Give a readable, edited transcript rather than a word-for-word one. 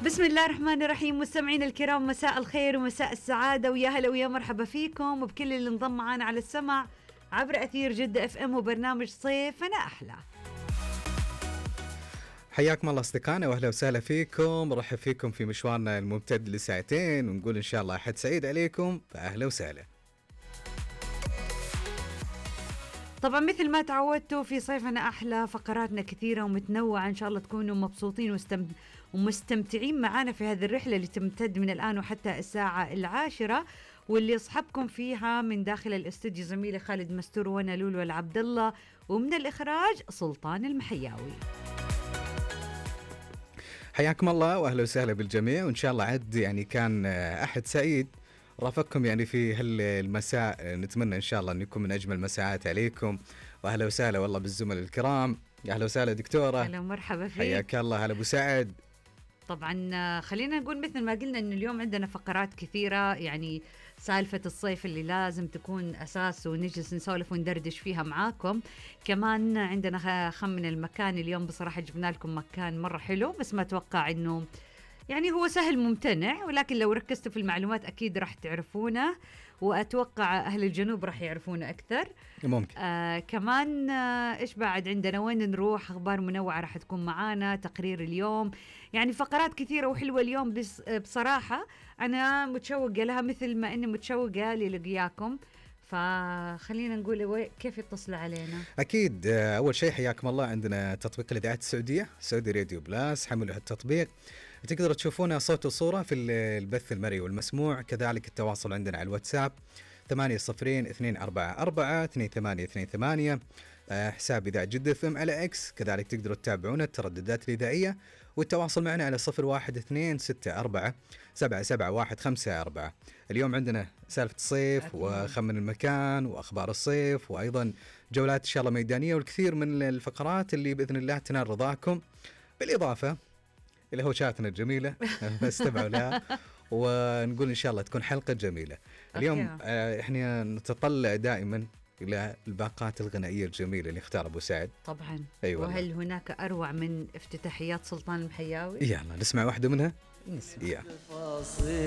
بسم الله الرحمن الرحيم. مستمعينا الكرام، مساء الخير ومساء السعادة، ويا هلا ويا مرحبا فيكم وبكل اللي انضم معنا على السمع عبر أثير جدة اف ام وبرنامج صيف أنا أحلى. حياكم الله أصدقائنا وأهلا وسهلا فيكم، رحب فيكم في مشوارنا الممتد لساعتين، ونقول إن شاء الله أحد سعيد عليكم، فأهلا وسهلا. طبعا مثل ما تعودتوا في صيفنا أحلى فقراتنا كثيرة ومتنوعة، إن شاء الله تكونوا مبسوطين ومستمتعين معنا في هذه الرحلة اللي تمتد من الآن وحتى الساعة 10، واللي أصحبكم فيها من داخل الاستوديو زميلي خالد مستور وأنا لولو العبد الله، ومن الإخراج سلطان المحياوي. حياكم الله وأهلا وسهلا بالجميع، وإن شاء الله عد يعني كان أحد سعيد رافقكم يعني في هالمساء. نتمنى إن شاء الله أن يكون من أجمل مساعات عليكم، وأهلا وسهلا والله بالزملاء الكرام. أهلا وسهلا دكتورة. أهلا ومرحبا فيك. حياك الله. هلا أبو سعد. طبعا خلينا نقول مثل ما قلنا أن اليوم عندنا فقرات كثيرة، يعني سالفة الصيف اللي لازم تكون أساس ونجلس نسولف وندردش فيها معاكم. كمان عندنا خمن المكان، اليوم بصراحة جبنا لكم مكان مرة حلو، بس ما أتوقع أنه يعني هو سهل ممتنع، ولكن لو ركزتوا في المعلومات أكيد راح تعرفونه، وأتوقع أهل الجنوب راح يعرفونه أكثر ممكن. كمان إيش بعد عندنا؟ وين نروح؟ أخبار منوعة راح تكون معانا، تقرير اليوم، يعني فقرات كثيرة وحلوة اليوم. بس بصراحة أنا متشوقة لها مثل ما إني متشوقة للقياكم، فخلينا نقول كيف يتصلوا علينا. أكيد. أول شيء حياكم الله، عندنا تطبيق الإذاعة السعودية سعودي راديو بلاس، حملوا التطبيق تقدروا تشوفونا صوت وصورة في البث المرئي والمسموع. كذلك التواصل عندنا على الواتساب 80-244-2828، حساب إذاعة جدة FM على إكس. كذلك تقدروا تتابعونا الترددات الإذاعية والتواصل معنا على 01-264-771-54. اليوم عندنا سالفة الصيف وخمن المكان وأخبار الصيف، وأيضا جولات إن شاء الله ميدانية، والكثير من الفقرات اللي بإذن الله تنال رضاكم، بالإضافة إلى هوشاتنا الجميلة فاستمعوا لها، ونقول إن شاء الله تكون حلقة جميلة. اليوم إحنا نتطلع دائما إلى الباقات الغنائية الجميلة اللي اختار أبو سعد. طبعا. أيوة. وهل هناك أروع من افتتاحيات سلطان المحياوي؟ يلا نسمع واحدة منها. نسمع.